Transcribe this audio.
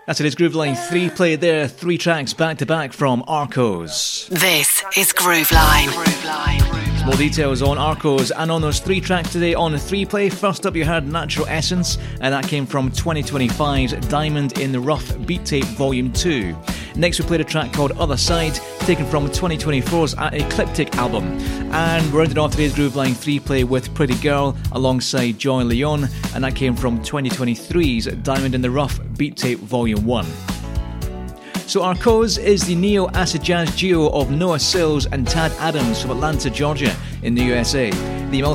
That's it, it's Groove Line 3 played there, 3 tracks back to back from Arcos. This is Groove Line. More details on Arcos and on those 3 tracks today on 3 play. First up you heard Natural Essence, and that came from 2025's Diamond in the Rough Beat Tape Volume 2. Next we played a track called Other Side, taken from 2024's Ecliptic album. And we rounded off today's Groove Line 3 play with Pretty Girl alongside Joy Leon, and that came from 2023's Diamond in the Rough Beat Tape Volume 1. So Arcos is the neo-acid jazz duo of Noah Sills and Tad Adams from Atlanta, Georgia in the USA. The